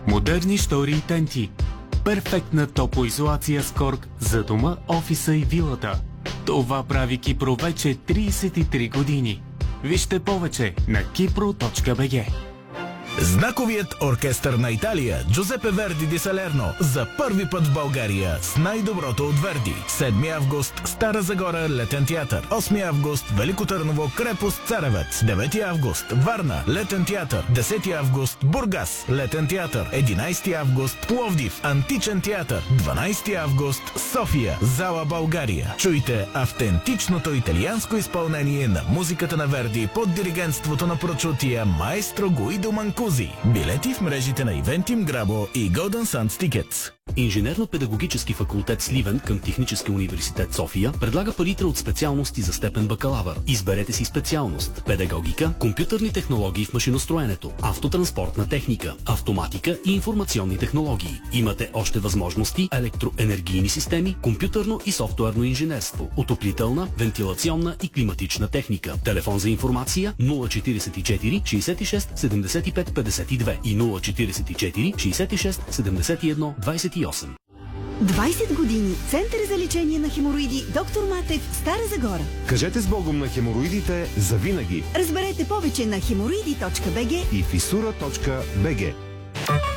Модерни штори и тенти. Перфектна топлоизолация с корк за дома, офиса и вилата. Това прави Кипро вече 33 години. Вижте повече на kipro.bg. Знаковият оркестър на Италия Джузепе Верди ди Салерно за първи път в България с най-доброто от Верди. 7 август Стара Загора Летен театър. 8 август Велико Търново Крепост Царевец. 9 август Варна Летен театър. 10 август Бургас Летен театър. 11 август Пловдив Античен театър. 12 август София Зала България. Чуйте автентичното италианско изпълнение на музиката на Верди под диригентството на прочутия маестро Гуидо Манкузи. Билети в мрежите на Eventim, Grabo и Golden Sands Tickets. Инженерно-педагогически факултет Сливен към Технически университет София предлага палитра от специалности за степен бакалавър. Изберете си специалност: педагогика, компютърни технологии в машиностроенето, автотранспортна техника, автоматика и информационни технологии. Имате още възможности: електроенергийни системи, компютърно и софтуерно инженерство, отоплителна, вентилационна и климатична техника. Телефон за информация 044 66 75 52 и 044 66 71 28. 20 години. Център за лечение на хемороиди Доктор Матев, Стара Загора. Кажете с Богом на хемороидите завинаги. Разберете повече на hemoroidi.bg и fissura.bg.